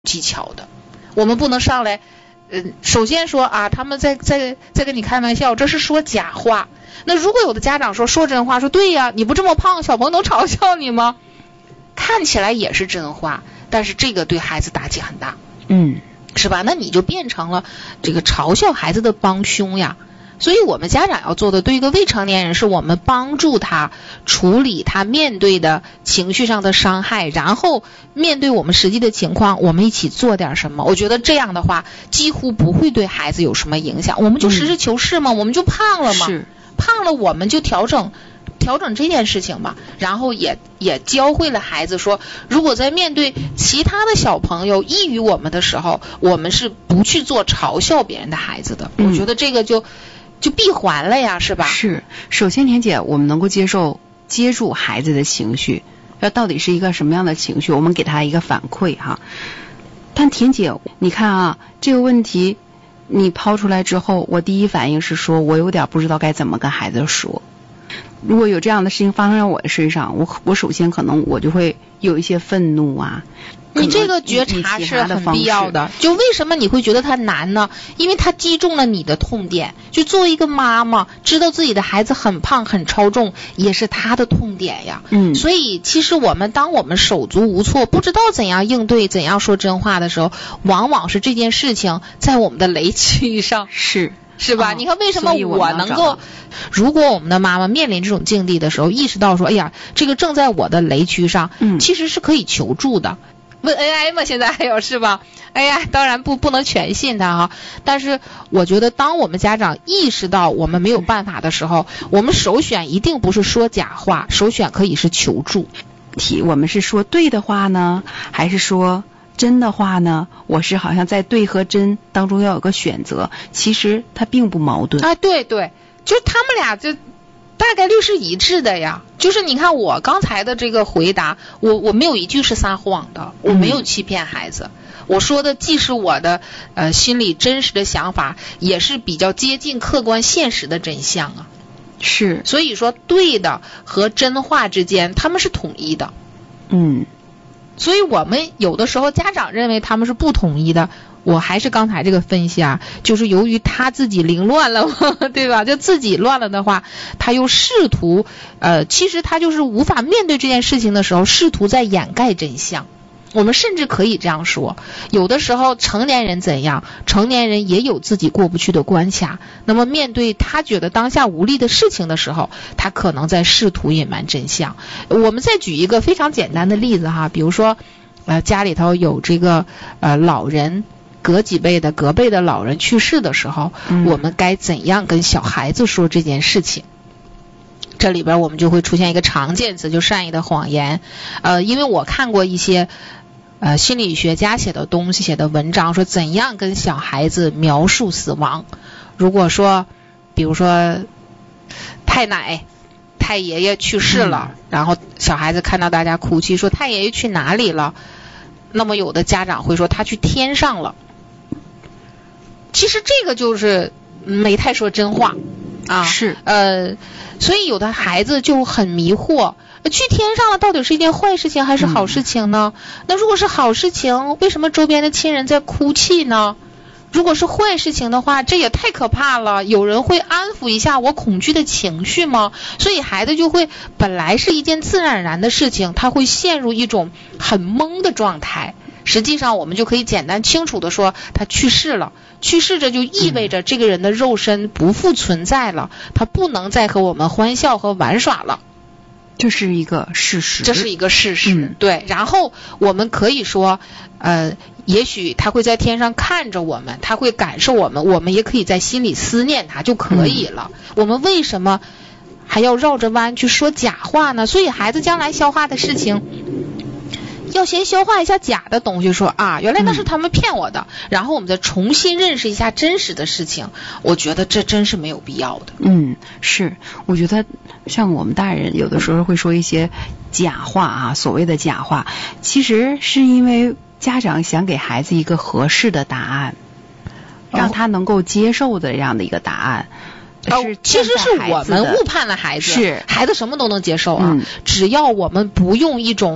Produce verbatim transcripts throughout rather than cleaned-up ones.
技巧的。我们不能上来呃，首先说啊，他们在在在跟你开玩笑，这是说假话。那如果有的家长说说真话，说对呀，你不这么胖，小朋友能嘲笑你吗？看起来也是真话，但是这个对孩子打击很大， 嗯， 是吧？那你就变成了这个嘲笑孩子的帮凶呀。所以我们家长要做的，对一个未成年人，是我们帮助他处理他面对的情绪上的伤害，然后面对我们实际的情况，我们一起做点什么。我觉得这样的话几乎不会对孩子有什么影响。我们就实事求是嘛、嗯、我们就胖了嘛， 是胖了我们就调整调整这件事情嘛，然后也也教会了孩子说，如果在面对其他的小朋友异于我们的时候，我们是不去做嘲笑别人的孩子的、嗯、我觉得这个就就闭环了呀，是吧？ 是。首先田姐，我们能够接受接住孩子的情绪，要到底是一个什么样的情绪，我们给他一个反馈哈。但田姐你看啊，这个问题你抛出来之后，我第一反应是说我有点不知道该怎么跟孩子说。如果有这样的事情发生在我的身上，我我首先可能我就会有一些愤怒啊。 你这个觉察是很必要的。就为什么你会觉得它难呢？因为它击中了你的痛点。就作为一个妈妈，知道自己的孩子很胖很超重，也是她的痛点呀。 嗯。 所以其实我们当我们手足无措，不知道怎样应对，怎样说真话的时候，往往是这件事情在我们的雷区上。 是。 是吧、哦、你看为什么我能够， 如果我们的妈妈面临这种境地的时候，意识到说哎呀这个正在我的雷区上、嗯、其实是可以求助的。问 A I 嘛，现在还有是吧？ A I 当然不不能全信它哈，但是我觉得当我们家长意识到我们没有办法的时候，我们首选一定不是说假话，首选可以是求助。 题我们是说对的话呢，还是说真的话呢？我是好像在对和真当中要有个选择，其实它并不矛盾啊。对对，就是他们俩就大概率是一致的呀。就是你看我刚才的这个回答，我我没有一句是撒谎的，我没有欺骗孩子、嗯、我说的既是我的呃心里真实的想法，也是比较接近客观现实的真相啊。 是， 所以说对的和真话之间他们是统一的。 嗯， 所以我们有的时候家长认为他们是不统一的，我还是刚才这个分析啊，就是由于他自己凌乱了对吧，就自己乱了的话，他又试图呃，其实他就是无法面对这件事情的时候，试图在掩盖真相。我们甚至可以这样说，有的时候成年人怎样，成年人也有自己过不去的关卡，那么面对他觉得当下无力的事情的时候，他可能在试图隐瞒真相。我们再举一个非常简单的例子哈，比如说呃，家里头有这个呃老人，隔几辈的隔辈的老人去世的时候、嗯、我们该怎样跟小孩子说这件事情。这里边我们就会出现一个常见词，就善意的谎言。呃，因为我看过一些呃心理学家写的东西，写的文章，说怎样跟小孩子描述死亡。如果说比如说太奶太爷爷去世了、嗯、然后小孩子看到大家哭泣，说太爷爷去哪里了，那么有的家长会说他去天上了。其实这个就是没太说真话啊， 是呃，所以有的孩子就很迷惑，去天上了到底是一件坏事情还是好事情呢、嗯、那如果是好事情，为什么周边的亲人在哭泣呢？如果是坏事情的话，这也太可怕了，有人会安抚一下我恐惧的情绪吗？所以孩子就会本来是一件自然而然的事情，他会陷入一种很懵的状态。实际上我们就可以简单清楚的说，他去世了，去世这就意味着这个人的肉身不复存在了，他不能再和我们欢笑和玩耍了， 这是一个事实， 这是一个事实、 嗯、 对。然后我们可以说呃，也许他会在天上看着我们，他会感受我们，我们也可以在心里思念他就可以了、嗯、我们为什么还要绕着弯去说假话呢？所以孩子将来消化的事情要先消化一下假的东西，说啊原来那是他们骗我的、嗯、然后我们再重新认识一下真实的事情，我觉得这真是没有必要的。 嗯，是，我觉得像我们大人有的时候会说一些假话啊，所谓的假话，其实是因为家长想给孩子一个合适的答案，让他能够接受的这样的一个答案。 哦，其实是我们误判了孩子， 是孩子什么都能接受啊、 嗯、 只要我们不用一种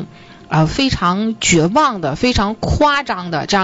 呃非常绝望的、非常夸张的这样